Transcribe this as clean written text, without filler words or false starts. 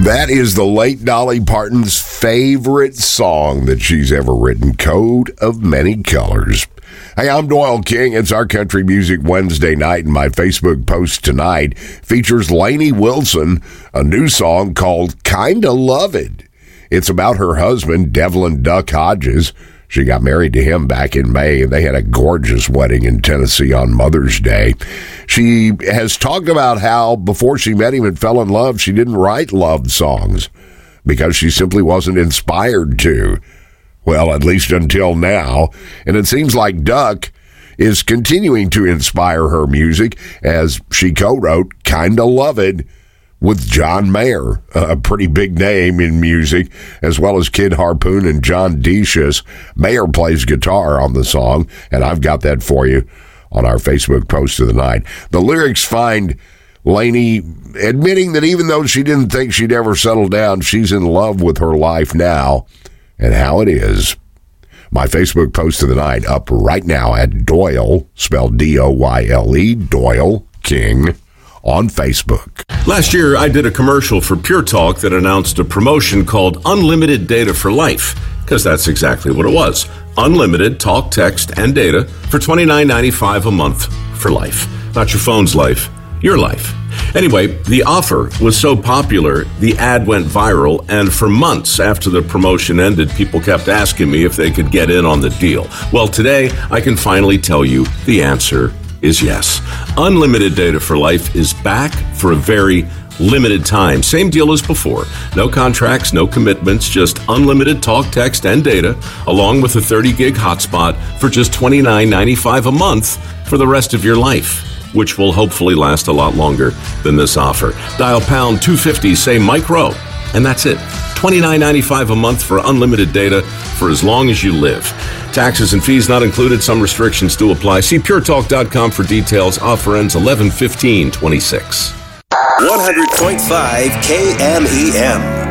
That is the late Dolly Parton's favorite song that she's ever written, Coat of Many Colors. Hey, I'm Doyle King. It's our Country Music Wednesday night, and my Facebook post tonight features Lainey Wilson, a new song called Kinda Love It. It's about her husband, Devlin Duck Hodges. She got married to him back in May, and they had a gorgeous wedding in Tennessee on Mother's Day. She has talked about how before she met him and fell in love, she didn't write love songs because she simply wasn't inspired to. Well, at least until now. And it seems like Duck is continuing to inspire her music as she co-wrote Kinda Love It with John Mayer, a pretty big name in music, as well as Kid Harpoon and John Decius. Mayer plays guitar on the song, and I've got that for you on our Facebook post of the night. The lyrics find Lainey admitting that even though she didn't think she'd ever settle down, she's in love with her life now and how it is. My Facebook post of the night up right now at Doyle, spelled D-O-Y-L-E, Doyle King, on Facebook. Last year, I did a commercial for Pure Talk that announced a promotion called Unlimited Data for Life, because that's exactly what it was. Unlimited talk, text, and data for $29.95 a month for life. Not your phone's life, your life. Anyway, the offer was so popular, the ad went viral, and for months after the promotion ended, people kept asking me if they could get in on the deal. Well, today, I can finally tell you the answer is yes. Unlimited Data for Life is back for a very limited time. Same deal as before. No contracts, no commitments, just unlimited talk, text, and data, along with a 30-gig hotspot for just $29.95 a month for the rest of your life, which will hopefully last a lot longer than this offer. Dial pound 250, say Mike Rowe, and that's it. $29.95 a month for unlimited data for as long as you live. Taxes and fees not included. Some restrictions do apply. See puretalk.com for details. Offer ends 11/15/26. 100.5 KMEM.